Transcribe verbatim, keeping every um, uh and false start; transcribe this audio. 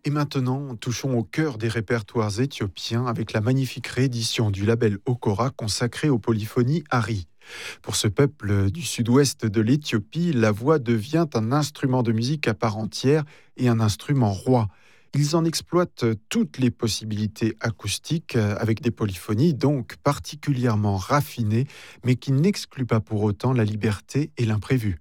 Et maintenant, touchons au cœur des répertoires éthiopiens avec la magnifique réédition du label Okora consacré aux polyphonies Ari. Pour ce peuple du sud-ouest de l'Éthiopie, la voix devient un instrument de musique à part entière et un instrument roi. Ils en exploitent toutes les possibilités acoustiques avec des polyphonies donc particulièrement raffinées, mais qui n'excluent pas pour autant la liberté et l'imprévu.